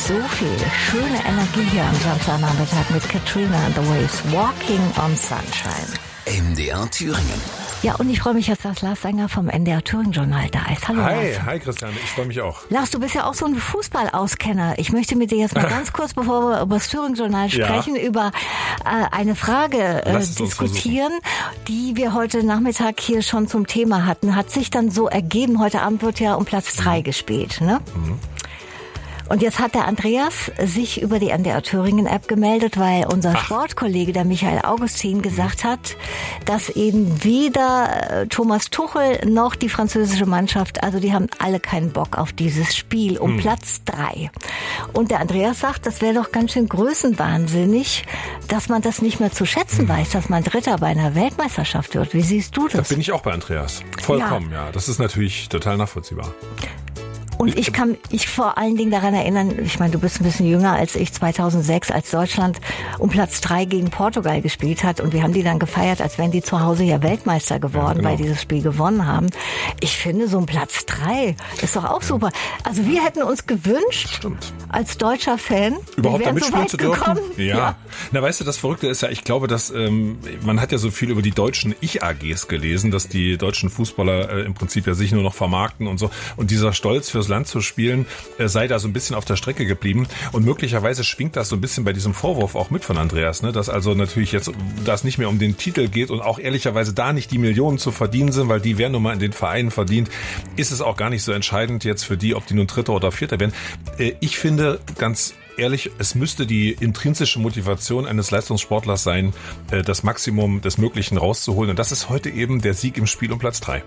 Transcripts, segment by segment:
so viel schöne Energie hier am Samstagnachmittag mit Katrina and the Waves, Walking on Sunshine. MDR Thüringen. Ja, und ich freue mich jetzt, dass Lars Sänger vom MDR Thüringen Journal da ist. Hallo Hi, Lars. hi Christiane, ich freue mich auch. Lars, du bist ja auch so ein Fußballauskenner. Ich möchte mit dir jetzt mal ganz kurz, bevor wir über das Thüringen Journal sprechen, über eine Frage diskutieren, die wir heute Nachmittag hier schon zum Thema hatten. Hat sich dann so ergeben, heute Abend wird ja um Platz 3 gespielt, ne? Mhm. Und jetzt hat der Andreas sich über die MDR Thüringen App gemeldet, weil unser Sportkollege, der Michael Augustin, gesagt hat, dass eben weder Thomas Tuchel noch die französische Mannschaft, also die haben alle keinen Bock auf dieses Spiel um Platz 3. Und der Andreas sagt, das wäre doch ganz schön größenwahnsinnig, dass man das nicht mehr zu schätzen weiß, dass man Dritter bei einer Weltmeisterschaft wird. Wie siehst du das? Da bin ich auch bei Andreas. Vollkommen, ja. Das ist natürlich total nachvollziehbar. Und ich kann mich vor allen Dingen daran erinnern, ich meine, du bist ein bisschen jünger als ich, 2006, als Deutschland um Platz 3 gegen Portugal gespielt hat und wir haben die dann gefeiert, als wären die zu Hause ja Weltmeister geworden, weil die das Spiel gewonnen haben. Ich finde, so ein Platz 3 ist doch auch super. Also wir hätten uns gewünscht, als deutscher Fan, überhaupt da mitspielen zu dürfen. Ja. Na, weißt du, das Verrückte ist ja, ich glaube, dass man hat ja so viel über die deutschen Ich-AGs gelesen, dass die deutschen Fußballer im Prinzip ja sich nur noch vermarkten und so. Und dieser Stolz fürs Land zu spielen, sei da so ein bisschen auf der Strecke geblieben. Und möglicherweise schwingt das so ein bisschen bei diesem Vorwurf auch mit von Andreas, ne? Dass also natürlich jetzt, da es nicht mehr um den Titel geht und auch ehrlicherweise da nicht die Millionen zu verdienen sind, weil die werden nun mal in den Vereinen verdient, ist es auch gar nicht so entscheidend jetzt für die, ob die nun Dritter oder Vierter werden. Ich finde, ganz ehrlich, es müsste die intrinsische Motivation eines Leistungssportlers sein, das Maximum des Möglichen rauszuholen. Und das ist heute eben der Sieg im Spiel um Platz 3.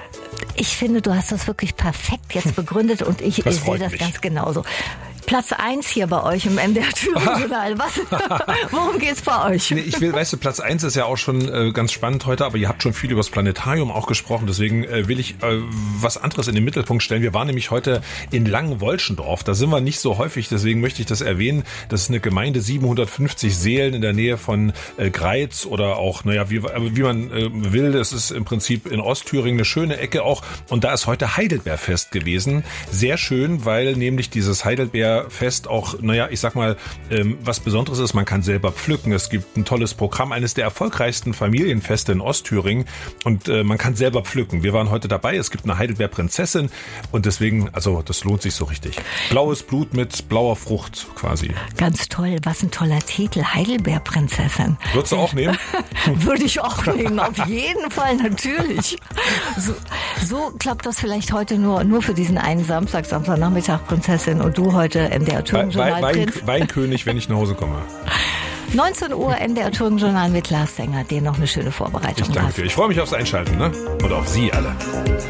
Ich finde, du hast das wirklich perfekt jetzt begründet und ich sehe das ganz genauso. Platz 1 hier bei euch im MDR Thüringen. Worum geht's bei euch? Nee, weißt du, Platz 1 ist ja auch schon ganz spannend heute, aber ihr habt schon viel über das Planetarium auch gesprochen, deswegen will ich was anderes in den Mittelpunkt stellen. Wir waren nämlich heute in Langenwolschendorf, da sind wir nicht so häufig, deswegen möchte ich das erwähnen. Das ist eine Gemeinde, 750 Seelen in der Nähe von Greiz oder auch, wie man will, das ist im Prinzip in Ostthüringen eine schöne Ecke auch und da ist heute Heidelbeerfest gewesen. Sehr schön, weil nämlich dieses Heidelbeerfest auch, ich sag mal, was Besonderes ist, man kann selber pflücken. Es gibt ein tolles Programm, eines der erfolgreichsten Familienfeste in Ostthüringen und man kann selber pflücken. Wir waren heute dabei, es gibt eine Heidelbeerprinzessin und deswegen, also das lohnt sich so richtig. Blaues Blut mit blauer Frucht quasi. Ganz toll, was ein toller Titel, Heidelbeerprinzessin. Würdest du auch nehmen? Würde ich auch nehmen, auf jeden Fall, natürlich. So klappt das vielleicht heute nur für diesen einen Samstagnachmittag, Prinzessin, und du heute MDR Thüringen Journal. Weinkönig, wenn ich nach Hause komme. 19 Uhr MDR Thüringen Journal mit Lars Sänger. Dir noch eine schöne Vorbereitung. Ich danke dir. Ich freue mich aufs Einschalten, ne? Und auf Sie alle.